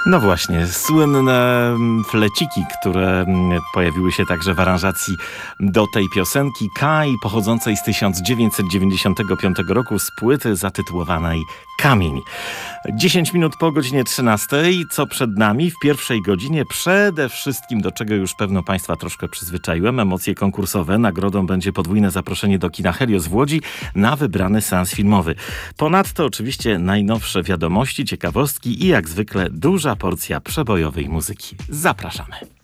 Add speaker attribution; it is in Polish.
Speaker 1: No właśnie, słynne fleciki, które pojawiły się także w aranżacji do tej piosenki Kai, pochodzącej z 1995 roku z płyty zatytułowanej Kamień. 10 minut po godzinie 13. Co przed nami? W pierwszej godzinie przede wszystkim, do czego już pewno Państwa troszkę przyzwyczaiłem, emocje konkursowe. Nagrodą będzie podwójne zaproszenie do kina Helios w Łodzi na wybrany seans filmowy. Ponadto oczywiście najnowsze wiadomości, ciekawostki i jak zwykle duża porcja przebojowej muzyki. Zapraszamy.